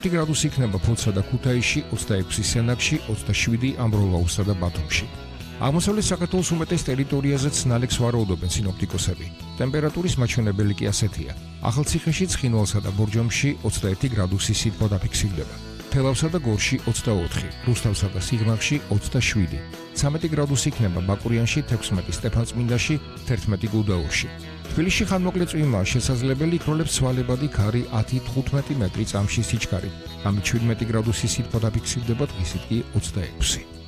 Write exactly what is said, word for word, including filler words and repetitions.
გრადუსი იქნება ფოთსა და ქუთაისში, ოცდაექვსი სენაკში, ოცდაშვიდი ამბროლაურსა და ბათუმში. აღმოსავლეთ საქართველოს უმეტეს ტერიტორიაზეც ნალექს ვარაუდობენ სინოპტიკოსები. ტემპერატურის მაჩვენებელი კი ასეთია. ახალციხეში, ცხინვალსა და ბორჯომში ოცდაერთი გრადუსი სითბო დაფიქსირდება. თელავსა და გორში ოცდაოთხი, რუსთავსა და სიღნაღში ოცდაშვიდი. ცამეტი გრადუსი იქნება ბაკურიანში, თექვსმეტი სტეფანწმინდაში, თერთმეტი გუდაურში. თბილისში ხანმოკლე წვიმაა შესაძლებელი, იქროლებს ცვალებადი ქარი ათი თხუთმეტი მეტრი წამში სიჩქარით. ამით შვიდმეტი გრადუსი სითბო დაფიქსირდება, დღისით კი ოცდაექვსი.